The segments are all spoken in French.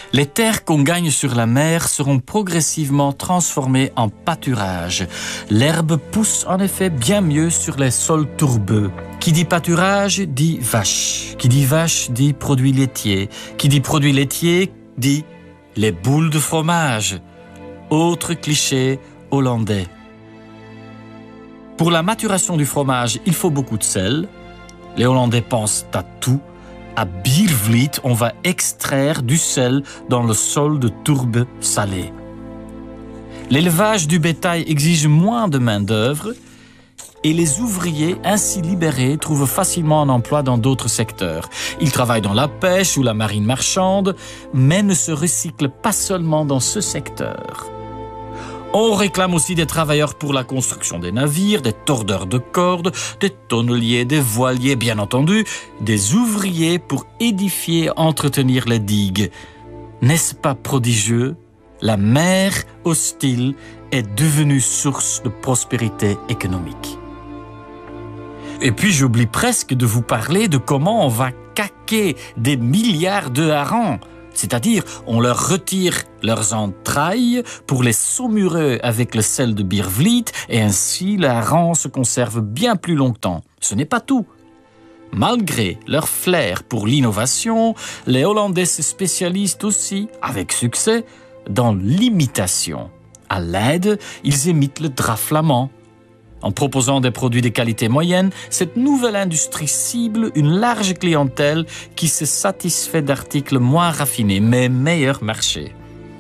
Les terres qu'on gagne sur la mer seront progressivement transformées en pâturage. L'herbe pousse en effet bien mieux sur les sols tourbeux. Qui dit pâturage dit vache. Qui dit vache dit produits laitiers. Qui dit produits laitiers dit les boules de fromage. Autre cliché hollandais. Pour la maturation du fromage, il faut beaucoup de sel. Les Hollandais pensent à tout. À Biervliet, on va extraire du sel dans le sol de tourbe salée. L'élevage du bétail exige moins de main-d'œuvre et les ouvriers ainsi libérés trouvent facilement un emploi dans d'autres secteurs. Ils travaillent dans la pêche ou la marine marchande, mais ne se recyclent pas seulement dans ce secteur. On réclame aussi des travailleurs pour la construction des navires, des tordeurs de cordes, des tonneliers, des voiliers, bien entendu, des ouvriers pour édifier et entretenir les digues. N'est-ce pas prodigieux? La mer hostile est devenue source de prospérité économique. Et puis j'oublie presque de vous parler de comment on va caquer des milliards de harengs. C'est-à-dire, on leur retire leurs entrailles pour les saumurer avec le sel de Biervliet et ainsi le hareng se conserve bien plus longtemps. Ce n'est pas tout. Malgré leur flair pour l'innovation, les Hollandais se spécialisent aussi, avec succès, dans l'imitation. À l'aide, ils imitent le drap flamand. En proposant des produits de qualité moyenne, cette nouvelle industrie cible une large clientèle qui se satisfait d'articles moins raffinés, mais meilleur marché.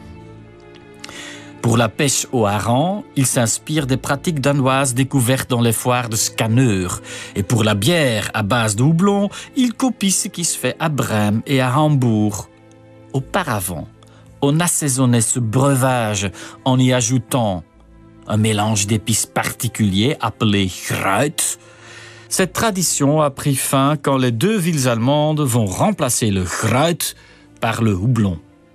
Pour la pêche au hareng, il s'inspire des pratiques danoises découvertes dans les foires de Skaneur. Et pour la bière à base de houblon, il copie ce qui se fait à Brême et à Hambourg. Auparavant, on assaisonnait ce breuvage en y ajoutant un mélange d'épices particuliers appelé Kruid. Cette tradition a pris fin quand les deux villes allemandes vont remplacer le Kruid par le houblon.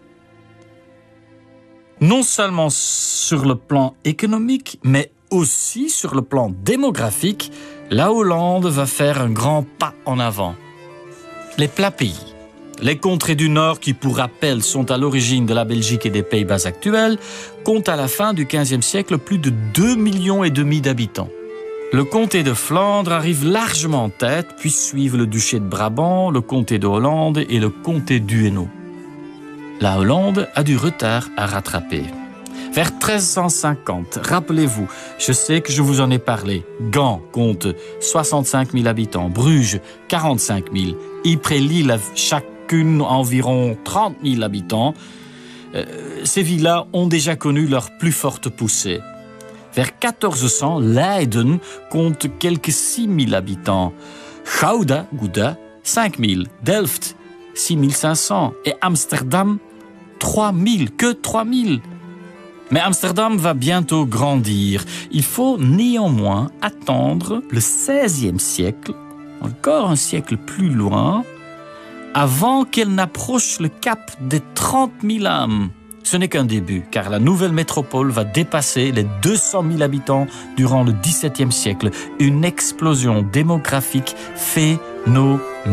Non seulement sur le plan économique, mais aussi sur le plan démographique, la Hollande va faire un grand pas en avant. Les plats pays. Les contrées du Nord, qui pour rappel sont à l'origine de la Belgique et des Pays-Bas actuels, comptent à la fin du XVe siècle plus de 2,5 millions d'habitants. Le comté de Flandre arrive largement en tête, puis suivent le duché de Brabant, le comté de Hollande et le comté d'Hainaut. La Hollande a du retard à rattraper. Vers 1350, rappelez-vous, je sais que je vous en ai parlé, Gand compte 65 000 habitants, Bruges 45 000, Ypres-Lille a chacune environ 30 000 habitants. Ces villas ont déjà connu leur plus forte poussée. Vers 1400, Leiden compte quelques 6 000 habitants, Gouda 5 000, Delft 6 500 et Amsterdam 3 000, que 3 000. Mais Amsterdam va bientôt grandir. Il faut néanmoins attendre le XVIe siècle, encore un siècle plus loin, avant qu'elle n'approche le cap des 30 000 âmes. Ce n'est qu'un début, car la nouvelle métropole va dépasser les 200 000 habitants durant le XVIIe siècle. Une explosion démographique phénoménale.